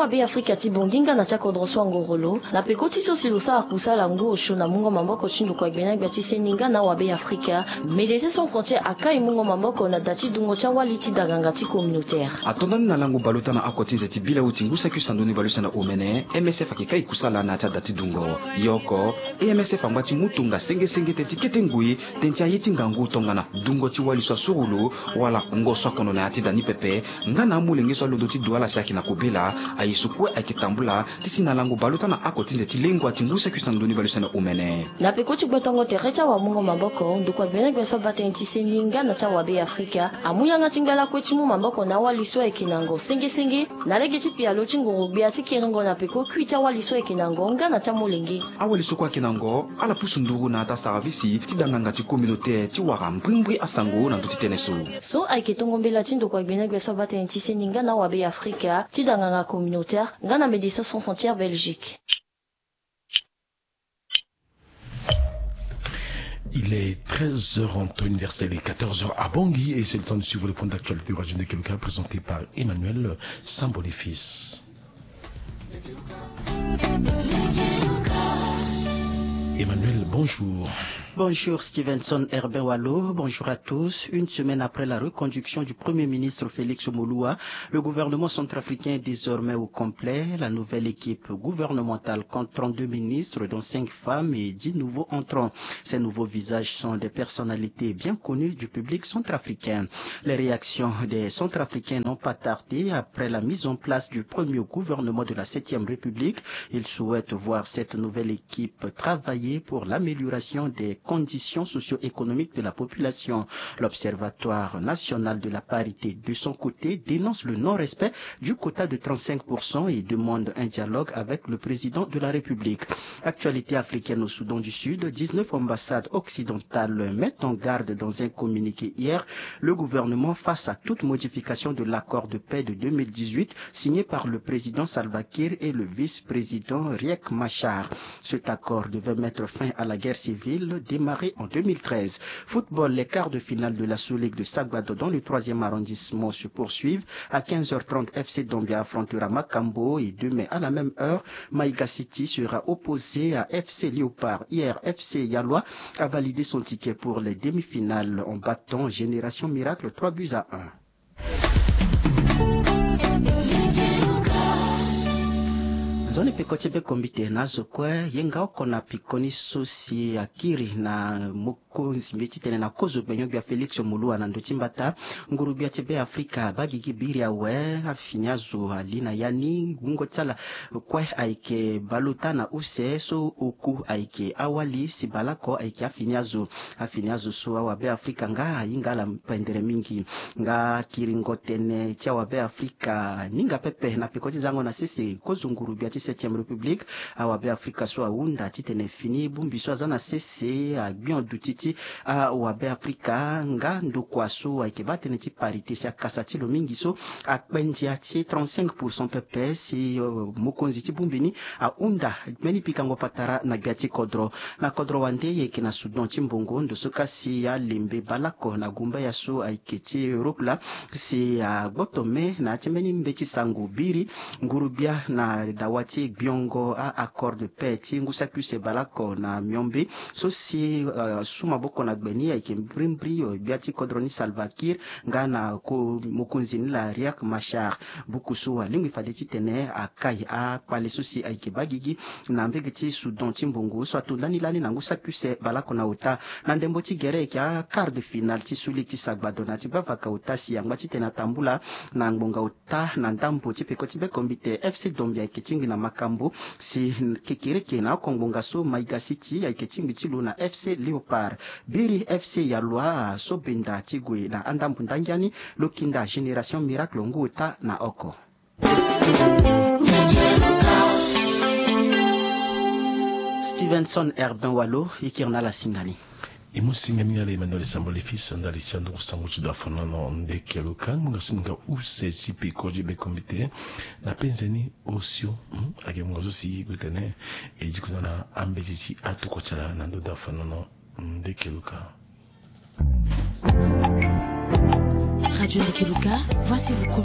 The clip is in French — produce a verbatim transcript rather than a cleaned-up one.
wabe Afrika tibonginga na chako droswa ngorolo na pekoti so silusa akusala ngosho na mungo mamboko chindu kwa gbena gbati seninga na wabe Afrika Médecins Sans Frontières akai mungo mamboko na dati dungo cha waliti dagangati communautaire atondani na lango balota na akotinze tibila utingusa kusandoni balusa na omene M S F akikai kusala na cha dati dungo yoko E M S F ambati mutunga senge senge tenti ketengui tenti ayiti ngangu tongana dungo ti waliswa surulu wala ngoswa kono na ati dani pepe ngana mulengeswa lodoti duala shaki na kubila ayisukwe akitambula tisi na lango balota na akotinze tilengo atingusa kusandoni balusa na omene na pekoti gbetongo terecha wa mungo mamboko ndukwa bene gbeso batenti seninga na cha wabe Afrika amuyanga tingala kwechimu mamboko na waliswa ekinango senge senge na legeti pia lochingo rubia tikirengo na peko kuita waliswa ekinango ngana cha mulengi awelisukwa kinango ala pusunduru na ata servisi tidanganga ti communauté ti wara mbrimbri asango na nduti teneso so aiketongo mbela tindo kwa bene gbeso batenti seninga na wabe Afrika tidanganga communautaire ngana Médecins Sans Frontières Belgique. Il est treize heures en temps universel et quatorze heures à Bangui et c'est le temps de suivre le point d'actualité de Radio Keluka présenté par Emmanuel Samboli-Fils. Emmanuel, bonjour. Bonjour Stevenson Herbert Wallo, bonjour à tous. Une semaine après la reconduction du Premier ministre Félix Mouloua, le gouvernement centrafricain est désormais au complet. La nouvelle équipe gouvernementale compte trente-deux ministres, dont cinq femmes et dix nouveaux entrants. Ces nouveaux visages sont des personnalités bien connues du public centrafricain. Les réactions des Centrafricains n'ont pas tardé après la mise en place du premier gouvernement de la septième République. Ils souhaitent voir cette nouvelle équipe travailler pour l'amélioration des conditions socio-économiques de la population. L'Observatoire national de la parité, de son côté, dénonce le non-respect du quota de trente-cinq pour cent et demande un dialogue avec le président de la République. Actualité africaine au Soudan du Sud, dix-neuf ambassades occidentales mettent en garde dans un communiqué hier le gouvernement face à toute modification de l'accord de paix de deux mille dix-huit signé par le président Salva Kiir et le vice-président Riek Machar. Cet accord devait mettre fin à la guerre civile démarré en deux mille treize. Football, les quarts de finale de la Sous-Ligue de Sagbado dans le troisième arrondissement se poursuivent. À quinze heures trente, F C Dombia affrontera Makambo et demain à la même heure, Maïga City sera opposé à F C Léopard. Hier, F C Yalois a validé son ticket pour les demi-finales en battant Génération Miracle trois buts à un. Zone pekochebe kombite nazo kwe yenga kona pikoni sosi akiri na mukonzi mechi tene na kozo benyo bya Felix Mouloua na ndochimbata nguru bya chebe Afrika bagigi biri awe afinyazo alina yani ungo tsala kwe aike baluta na use so oku aike awali sibalako aike afinyazo afinyazo so awabe Afrika nga ingala mpendere mingi nga kiringo tene cha wabe Afrika ninga pepe na pekochi zango na sisi kozo nguru bya septième République awabe Afrika so aunda titene fini bumbi so azana sese a bion dutiti awabe Afrika nga ndokwa so aikebate ne ti parité si akasati lo mingi so akbenji ati trente-cinq pour cent pepe si uh, mokonzi ti bumbini aunda meni pikango patara na biati kodro na kodro wande yeke na Soudan ti mbongo ndo so kasi ya lembe balako na gumba ya so aiketi Europe la si uh, botome na timeni mbeti sangu biri ngurubia na dawati biongo a accord de paix ti ngusa kuse balako na miombe so si uh, suma boko na gbeni ya ikembrimbri uh, biati kodroni Salva Kiir ngana ko mokonzini la Riek Machar buku so alingi fadeti tene akai a pale so si aikebagigi na mbege ti Soudan ti mbongo so atundani lani na ngusa kuse balako na uta na ndembo ti gere ya quart de finale ti suli ti Sagbado na ti bavaka uta si yangba ti tena tambula na ngbonga uta na ndambo ti pekoti be kombite F C Dombia iketingi na Makambo si kekireke na kongbonga so Maïga City aiketingi ti lu na F C Léopard biri F C Yalois so benda tigwe na andambu ndangiani lokinda Génération Miracle nguta na oko. Stevenson Herbert Wallo ikirna la singani. Imusingani ale Emmanuel Samboli-Fils ndali chandu kusangu chido afanano nde Keluka mga simunga use chipi koji be komite na penzeni osio mm, ake mga zosi gutene ejikuna na ambejichi atuko chala nando da afanano nde Keluka. Radio de Keluka, voici vos